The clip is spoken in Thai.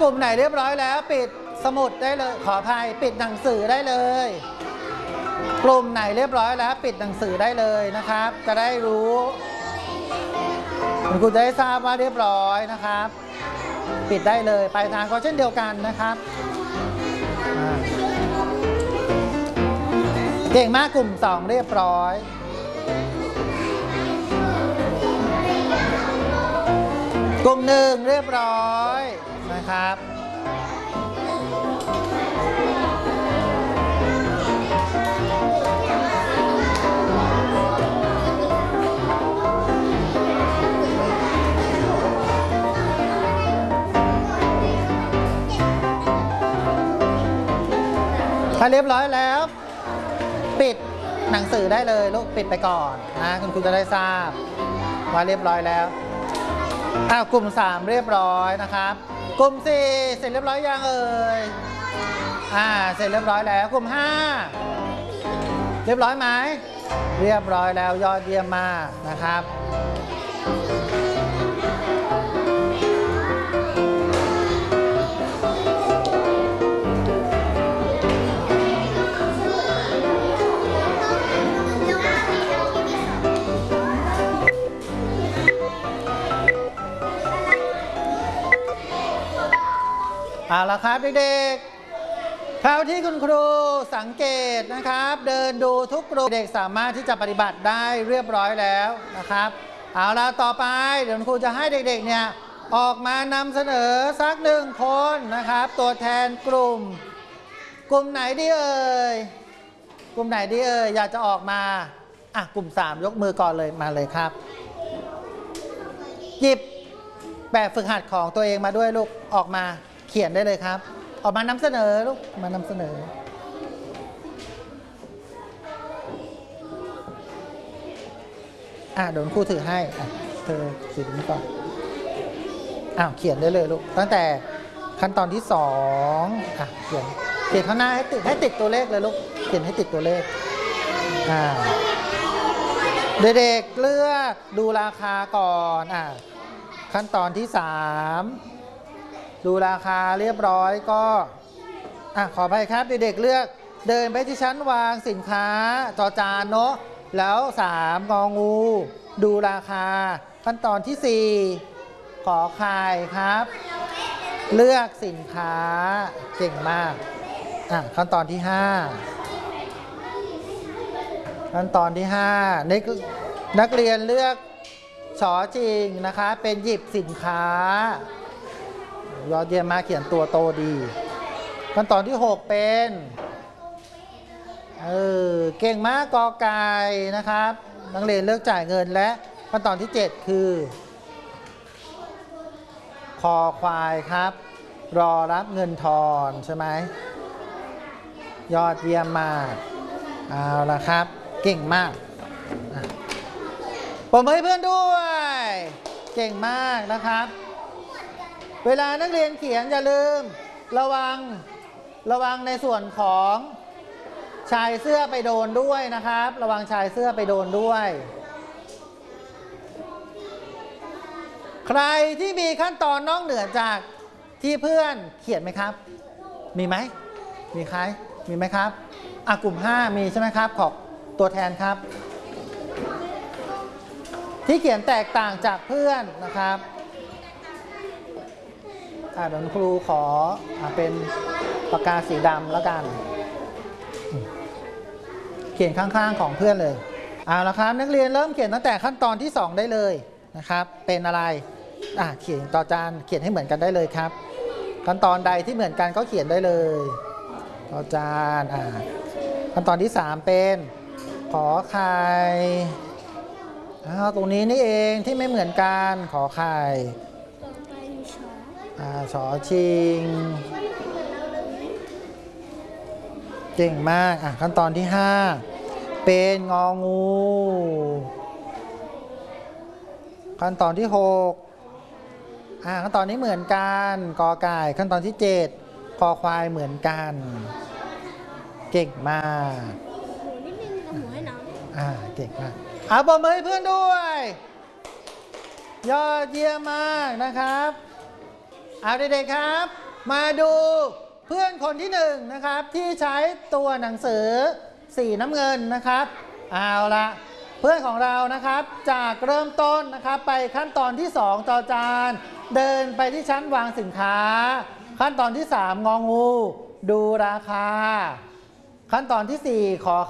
กลุ่มไหนเรียบร้อยแล้วปิดสมุดได้เลยขออภัยปิดหนังสือได้เลยกลุ่มไหนเรียบร้อยแล้วปิดหนังสือได้เลยนะครับจะได้รู้คุณครูจะได้ทราบว่าเรียบร้อยนะครับปิดได้เลยปลายทางก็เช่นเดียวกันนะครับเก่งมากกลุ่ม2เรียบร้อยกลุ่ม1เรียบร้อยนะครับถ้าเรียบร้อยแล้วปิดหนังสือได้เลยลูกปิดไปก่อนนะคุณครูจะได้ทราบว่าเรียบร้อยแล้วกลุ่ม3เรียบร้อยนะครับกลุ่ม4เสร็จเรียบร้อยยังเอ่ยเสร็จเรียบร้อยแล้วกลุ่ม5เรียบร้อยไหมเรียบร้อยแล้วยอดเยี่ยมมากนะครับเอาละครับเด็กๆเท่าที่คุณครูสังเกตนะครับเดินดูทุกกลุ่มเด็กสามารถที่จะปฏิบัติได้เรียบร้อยแล้วนะครับเอาละต่อไปเดี๋ยวคุณครูจะให้เด็กๆเนี่ยออกมานำเสนอสัก1คนนะครับตัวแทนกลุ่มไหนดีเอ่ยกลุ่มไหนดีเอ่ยอยากจะออกมากลุ่ม3ยกมือก่อนเลยมาเลยครับหยิบแบบฝึกหัดของตัวเองมาด้วยลูกออกมาเขียนได้เลยครับออกมานำเสนอลูกมานำเสนอเดี๋ยวครูถือให้เธอเขียนนี้ก่อนเขียนได้เลยลูกตั้งแต่ขั้นตอนที่2เขียนข้างหน้าให้ติดตัวเลขเลยลูกเขียนให้ติดตัวเลขเด็กๆเลือกดูราคาก่อนขั้นตอนที่3ดูราคาเรียบร้อยก็ขออภัยครับเด็กๆเลือกเดินไปที่ชั้นวางสินค้าจอจานเนาะแล้ว3งองูดูราคาขั้นตอนที่4ขอไข่ครับเลือกสินค้าเก่งมากขั้นตอนที่5ขั้นตอนที่5นักเรียนเลือกชอจริงนะคะเป็นหยิบสินค้ายอดเยี่ยมมากเขียนตัวโตดีขั้นตอนที่6เป็นเก่งมากกอไก่นะครับนักเรียนเลือกจ่ายเงินและขั้นตอนที่7คือคอควายครับรอรับเงินทอนใช่ไหมยอดเยี่ยมมากเอาละครับเก่งมากปรบมือให้เพื่อนด้วยเก่งมากนะครับเวลานักเรียนเขียนอย่าลืมระวังในส่วนของชายเสื้อไปโดนด้วยนะครับระวังชายเสื้อไปโดนด้วยใครที่มีขั้นตอนนอกเหนือจากที่เพื่อนเขียนไหมครับมีไหมมีใครมีไหมครับกลุ่ม5มีใช่ไหมครับขอตัวแทนครับที่เขียนแตกต่างจากเพื่อนนะครับเดี๋ยวครูขอเป็นปากกาสีดำแล้วกันเขียนข้างๆของเพื่อนเลยเอาละครับนักเรียนเริ่มเขียนตั้งแต่ขั้นตอนที่2ได้เลยนะครับเป็นอะไรเขียนต่อจานเขียนให้เหมือนกันได้เลยครับขั้นตอนใดที่เหมือนกันก็เขียนได้เลยต่อจานขั้นตอนที่3เป็นขอไข่ตรงนี้นี่เองที่ไม่เหมือนกันขอไข่ชอชิงเก่งมากขั้นตอนที่5เป็นงองูขั้นตอนที่6ขั้นตอนนี้เหมือนกันกอไก่ขั้นตอนที่7คอควายเหมือนกันเก่งมากเก่งมากปรบมือให้เพื่อนด้วยยอดเยี่ยมมากนะครับเอาเด็กๆครับมาดูเพื่อนคนที่หนึ่งนะครับที่ใช้ตัวหนังสือสีน้ำเงินนะครับเอาละเพื่อนของเรานะครับจากเริ่มต้นนะครับไปขั้นตอนที่2จอจานเดินไปที่ชั้นวางสินค้าขั้นตอนที่3งองูดูราคาขั้นตอนที่4ขอ